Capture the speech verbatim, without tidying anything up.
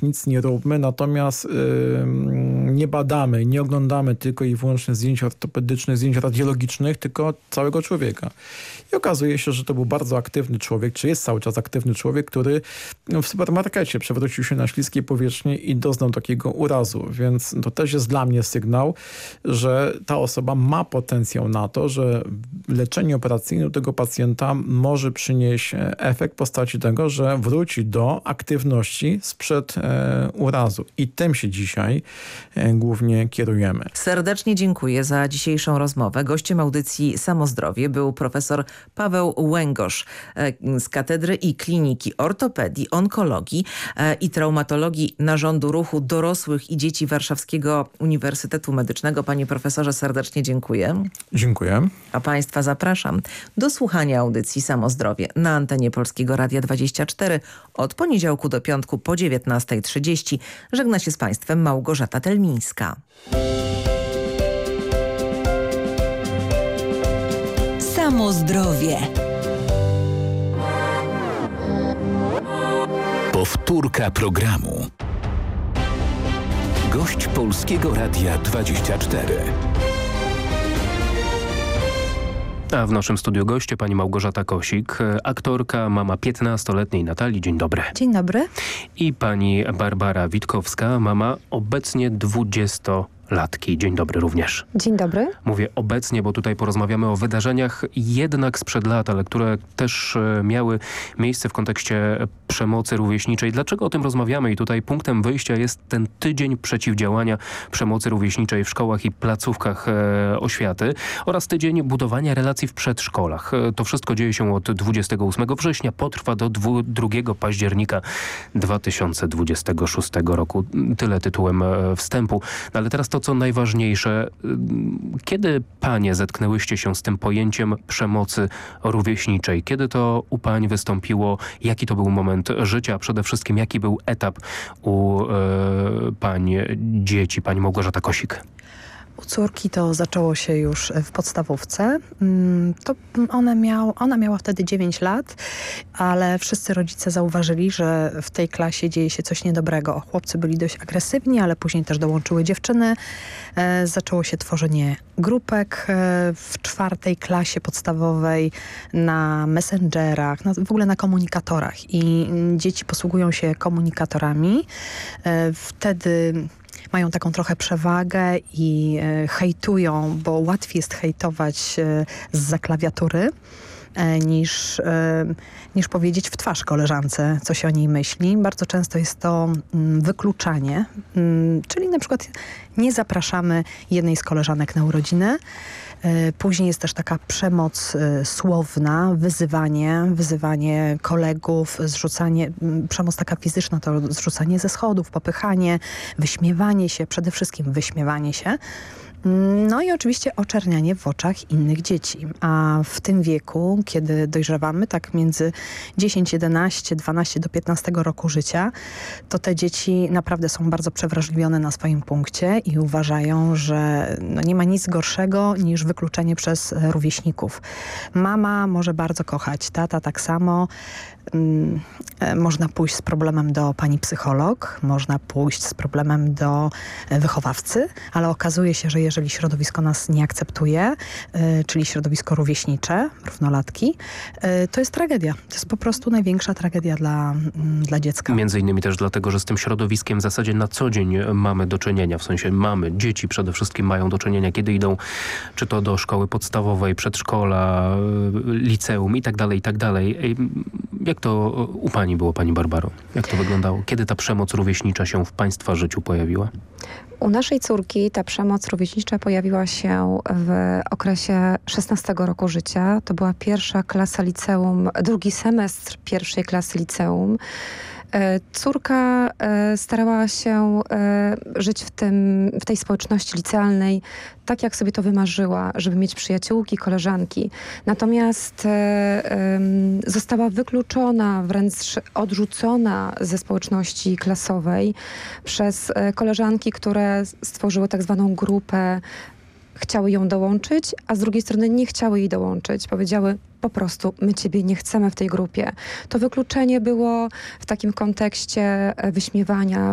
nic nie róbmy, natomiast yy, nie badamy, nie oglądamy tylko i wyłącznie zdjęć ortopedycznych, zdjęć radiologicznych, tylko całego człowieka. I okazuje się, że to był bardzo aktywny człowiek, czy jest cały czas aktywny człowiek, który w supermarkecie przewrócił się na śliskiej powierzchni i doznał takiego urazu. Więc to też jest dla mnie sygnał, że ta osoba ma potencjał na to, że leczenie operacyjne u tego pacjenta może przynieść efekt w postaci tego, że wróci do aktywności sprzed e, urazu. I tym się dzisiaj e, głównie kierujemy. Serdecznie dziękuję za dzisiejszą rozmowę. Gościem audycji Samozdrowie był profesor Paweł Łęgosz e, z Katedry i Kliniki Ortopedii, Onkologii e, i Traumatologii Narządu Ruchu Dorosłych i Dzieci Warszawskiego Uniwersytetu Medycznego. Panie profesorze, serdecznie dziękuję. Dziękuję. A Państwa zapraszam do słuchania audycji Samozdrowie na antenie Polskiego Radia dwadzieścia cztery od poniedziałku do piątku po dziewiętnasta trzydzieści. Żegna się z Państwem Małgorzata Telmińska. Samozdrowie. Powtórka programu. Gość Polskiego Radia dwadzieścia cztery. A w naszym studiu goście pani Małgorzata Kosik, aktorka, mama piętnastoletniej Natalii. Dzień dobry. Dzień dobry. I pani Barbara Witkowska, mama obecnie dwudziestolatki. Dzień dobry również. Dzień dobry. Mówię obecnie, bo tutaj porozmawiamy o wydarzeniach jednak sprzed lat, ale które też miały miejsce w kontekście przemocy rówieśniczej. Dlaczego o tym rozmawiamy? I tutaj punktem wyjścia jest ten tydzień przeciwdziałania przemocy rówieśniczej w szkołach i placówkach e, oświaty oraz tydzień budowania relacji w przedszkolach. To wszystko dzieje się od dwudziestego ósmego września, potrwa do drugiego października dwa tysiące dwudziestego szóstego roku. Tyle tytułem e, wstępu. No ale teraz to, co najważniejsze, kiedy panie zetknęłyście się z tym pojęciem przemocy rówieśniczej? Kiedy to u pań wystąpiło? Jaki to był moment życia? Przede wszystkim jaki był etap u e, pań dzieci, pani Małgorzata Kosik? U córki to zaczęło się już w podstawówce. To ona, miał, ona miała wtedy dziewięć lat, ale wszyscy rodzice zauważyli, że w tej klasie dzieje się coś niedobrego. Chłopcy byli dość agresywni, ale później też dołączyły dziewczyny. Zaczęło się tworzenie grupek w czwartej klasie podstawowej na messengerach, na, w ogóle na komunikatorach. I dzieci posługują się komunikatorami. Wtedy mają taką trochę przewagę i e, hejtują, bo łatwiej jest hejtować e, zza klawiatury e, niż, e, niż powiedzieć w twarz koleżance, co się o niej myśli. Bardzo często jest to mm, wykluczanie, mm, czyli na przykład nie zapraszamy jednej z koleżanek na urodziny. Później jest też taka przemoc y, słowna, wyzywanie, wyzywanie kolegów, zrzucanie, y, przemoc taka fizyczna to zrzucanie ze schodów, popychanie, wyśmiewanie się, przede wszystkim wyśmiewanie się. No i oczywiście oczernianie w oczach innych dzieci. A w tym wieku, kiedy dojrzewamy, tak między dziesięć, jedenaście, dwanaście do piętnastego roku życia, to te dzieci naprawdę są bardzo przewrażliwione na swoim punkcie i uważają, że no nie ma nic gorszego niż wykluczenie przez rówieśników. Mama może bardzo kochać, tata tak samo. Hmm, można pójść z problemem do pani psycholog, można pójść z problemem do wychowawcy, ale okazuje się, że jeżeli środowisko nas nie akceptuje, y, czyli środowisko rówieśnicze, równolatki, y, to jest tragedia. To jest po prostu największa tragedia dla, y, dla dziecka. Między innymi też dlatego, że z tym środowiskiem w zasadzie na co dzień mamy do czynienia, w sensie mamy, dzieci przede wszystkim mają do czynienia, kiedy idą czy to do szkoły podstawowej, przedszkola, liceum i tak dalej, i tak dalej. Jak to u pani było, pani Barbaro? Jak to wyglądało? Kiedy ta przemoc rówieśnicza się w państwa życiu pojawiła? U naszej córki ta przemoc rówieśnicza pojawiła się w okresie szesnastego roku życia. To była pierwsza klasa liceum, drugi semestr pierwszej klasy liceum. Córka starała się żyć w, tym, w tej społeczności licealnej tak, jak sobie to wymarzyła, żeby mieć przyjaciółki, koleżanki. Natomiast została wykluczona, wręcz odrzucona ze społeczności klasowej przez koleżanki, które stworzyły tak zwaną grupę, chciały ją dołączyć, a z drugiej strony nie chciały jej dołączyć. Powiedziały po prostu, my ciebie nie chcemy w tej grupie. To wykluczenie było w takim kontekście wyśmiewania,